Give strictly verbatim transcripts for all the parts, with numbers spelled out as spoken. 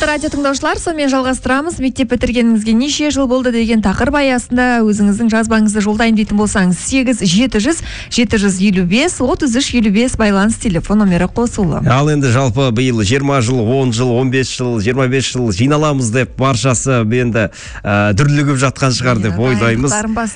Құрметті радио тыңдаушылар, сонымен жалғастырамыз. Мектеп бітіргеніңізге неше жыл болды деген тақырып аясында өзіңіздің жазбаңызды жолдайын дейтін болсаңыз, сегіз жеті жүз жеті жүз елу бес отыз үш елу бес байланыс телефон номері қосулы. Ал енді жалпы биыл жиырма жыл, он жыл, он бес жыл, жиырма бес жыл жиналамыз деп баршасы енді ә, дүрлігіп жатқан шығар деп ойлаймыз.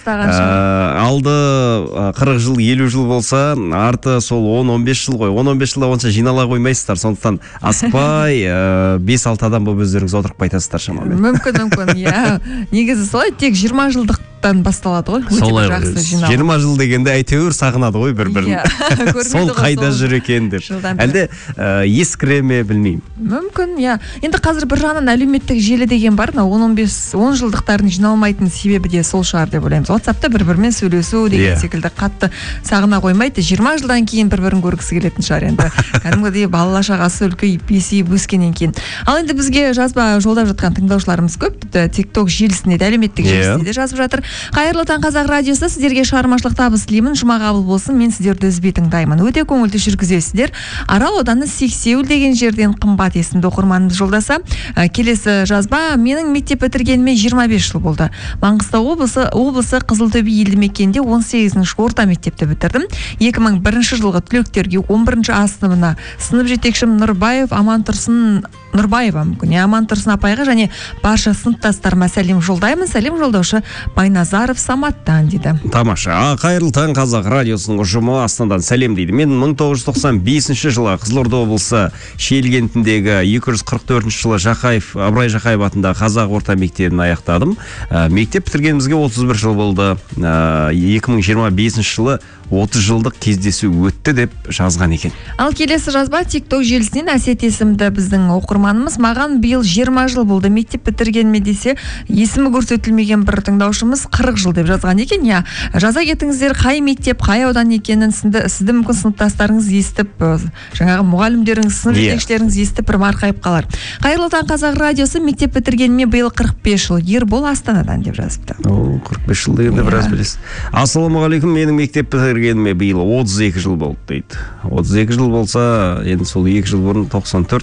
Ә, алды қырық жыл, елу жыл болса, арты сол он он бес жыл ғой. он он бес жылда онша жинала қоймайсыздар. Сондықтан аспай ә, бес алты адам болып өздеріңіз отырып қайтасыздар шамамен. Мүмкін, мүмкін, иә. Негізі солай, тек жиырма жылдықтан басталады ғой. Солай, жиырма жыл дегенде әйтеуір сағынады ғой бір-бірін. Сол қайда жүр екен деп. Әлде ескіре ме білмеймін. Мүмкін, иә. Енді қазір бір жағынан әлеуметтік желі деген бар, он он бес он жылдықтардың жиналмайтын себебі де сол шығар деп ойлаймыз. WhatsApp'та бір-бірмен сөйлесу деген секілді қатты сағына қоймайды. жиырма жылдан кейін бір-бірін көргісі келетін шығар енді. Кәдімгідей балала шағасы үлкейіп, есейіп өскеннен кейін. Ал енді бізге жазба жолдап жатқан тыңдаушыларымыз көп. TikTok желісінде, әлеуметтік желісінде де жазып жатыр. Қайырлы таң қазақ радиосы, сіздерге шығармашылық табыс тілеймін. Жұма қабыл болсын, мен сіздерді үзбей тыңдаймын. Өте көңілді жүргізесіздер. Арал ауданы Сексеуіл деген жерден қымбат есімді оқырманымыз жолдаса. Келесі жазба, менің мектеп бітіргеніме жиырма бес жыл болды. Маңғыстау облысы, облысы Қызылтөбе елді мекенде он сегізінші орта мектепті бітірдім. екі мың бірінші жылғы түлектерге он бірінші А сыныбына сынып жетекшім Нұрбаев Амантұрсын Нұрбаева мүмкін, Амантұрсын апайға және барша сыныптастарыма сәлем жолдаймын. Сәлем жолдаушы Байназаров Саматтан дейді. Тамаша. Қайырлы таң қазақ радиосының ұжымы Астанадан сәлем дейді. Мен мың тоғыз жүз тоқсан бесінші жылы Қызылорда облысы Шиелі кентіндегі екі жүз қырық төртінші жылы Жақаев, Абырай Жақаев атындағы қазақ орта мектебін аяқтадым. Ә, мектеп бітіргенімізге отыз бір жыл болды. Ә, екі мың жиырма бесінші жылы отыз жылдық кездесу өтті деп жазған екен. Ал келесі жазба TikTok желісінен Әсет есімді біздің оқырманымыз. Маған биыл жиырма жыл болды мектеп бітіргеніме десе, есімі көрсетілмеген бір тыңдаушымыз қырық жыл деп жазған екен. Я, жаза кетіңіздер, қай мектеп, қай аудан екенін сізді, сізді мүмкін сыныптастарыңыз естіп, жаңағы мұғалімдеріңіз, сынып жетекшілеріңіз естіп бір марқайып қалар. Қайырлы таң қазақ радиосы, мектеп бітіргеніме биыл қырық бес жыл. Ербол Астанадан деп жазыпты. О, қырық бес жыл дегенде біраз білесіз. Ассалаумағалейкум, менің мектеп бітіргеніме биыл отыз екі жыл болды дейді. отыз екі жыл болса, енді сол екі жыл бұрын тоқсан төрт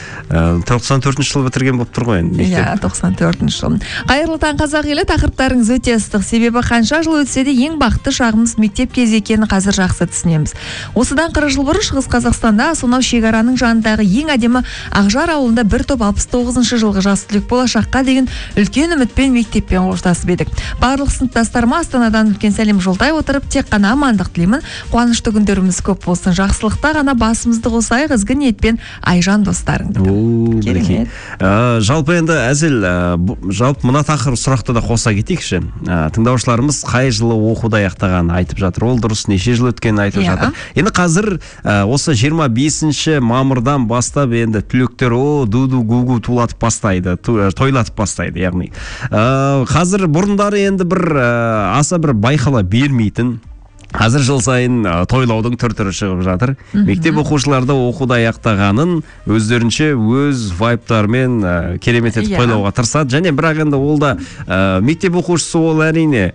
тоқсан төртінші жыл бітірген болып тұр ғой енді. Иә, тоқсан төртінші жыл. Қайырлы таң қазақ елі, тақырыптарыңыз өте ыстық. Себебі қанша жыл өтсе де ең бақытты шағымыз мектеп кезі екенін қазір жақсы түсінеміз. Осыдан қырық жыл бұрын Шығыс Қазақстанда сонау шекараның жанындағы ең әдемі Ақжар ауылында бір топ алпыс тоғызыншы жылғы жас түлек болашаққа деген үлкен үмітпен мектеппен қоштасып едік. Барлық сыныптастарыма Астанадан үлкен сәлем жолдай отырып, тек қана амандық тілеймін. Қуанышты күндеріміз көп болсын. Жақсылықта ғана басымызды қосайық, ізгі ниетпен Айжан достарың. Керемет. Ә, жалпы енді әзіл, ә, жалпы мына тақырып сұрақты да қоса кетейікші. Ә, тыңдаушыларымыз қай жылы оқуды аяқтағанын айтып жатыр. Ол дұрыс, неше жыл өткенін айтып жатыр. Енді қазір ә, осы жиырма бесінші мамырдан бастап енді түлектер о ду-ду гу-гу тулатып бастайды, тойлатып бастайды, яғни. Ә, қазір бұрындары енді бір ә, аса бір байқала бермейтін, қазір жыл сайын тойлаудың түр-түрі шығып жатыр. Мектеп оқушыларды оқуды аяқтағанын өздерінше өз вайптарымен керемет етіп тойлауға тырысады. Және бірақ енді ол да мектеп оқушысы ол әрине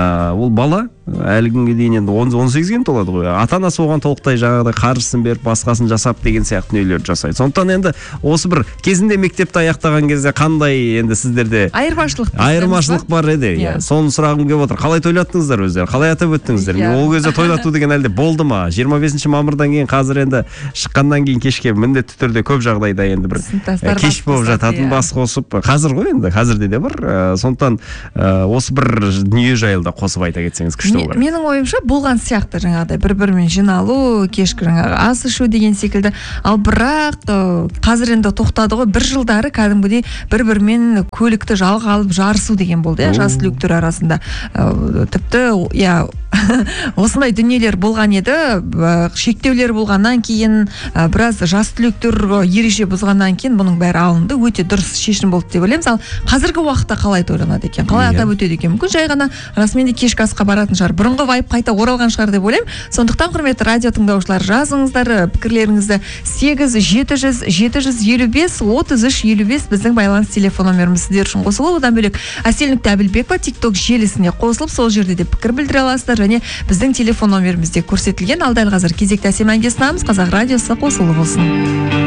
ол бала әлі күнге дейін енді он сегізге толады ғой. Ата-анасы оған толықтай жаңағыдай қаржысын беріп, басқасын жасап деген сияқты дүниелерді жасайды. Сондықтан енді осы бір кезінде мектепті аяқтаған кезде қандай енді сіздерде айырмашылық айырмашылық бар еді. Соны сұрағым келіп отыр. Қалай тойлаттыңыздар өздері? Қалай атап өттіңіздер? Ол кезде тойлату деген әлде болды ма? жиырма бесінші мамырдан кейін қазір енді шыққаннан кейін кешке міндетті түрде көп жағдайда енді бір кеш болып жататын, бас қосып. Қазір ғой енді, қазірде де бар. Сондықтан осы бір дүние жайлы да қосып айта кетсеңіз күшті. Менің ойымша болған сияқты жаңағыдай бір-бірімен жиналу, кешкі жаңағы ас ішу деген секілді. Ал бірақ қазір енді тоқтады ғой. Бір жылдары кәдімгідей бір-бірімен көлікті жалға алып жарысу деген болды, иә, жас түлектер арасында. Тіпті, иә, осындай дүниелер болған еді. Шектеулер болғаннан кейін, біраз жас түлектер ереже бұзғаннан кейін бұның бәрі алынды. Өте дұрыс шешім болды деп ойлаймыз. Ал қазіргі уақытта қалай тойланады екен? Қалай атап өтеді екен? Мүмкін жай ғана расымен де кешкі асқа баратын шығар. Бұрынғы вайп қайта оралған шығар деп ойлаймын. Сондықтан құрметті радио тыңдаушылар, жазыңыздар пікірлеріңізді сегіз жеті жүз жеті жүз елу бес отыз үш елу бес біздің байланыс телефон номеріміз сіздер үшін қосылып. Одан бөлек Әсел Әбілбекова TikTok желісіне қосылып, сол жерде де пікір білдіре аласыздар. Және біздің телефон номерімізде көрсетілген. Ал дәл қазір кезекті әсем әнге ұсынамыз. Қазақ радиосы қосулы болсын.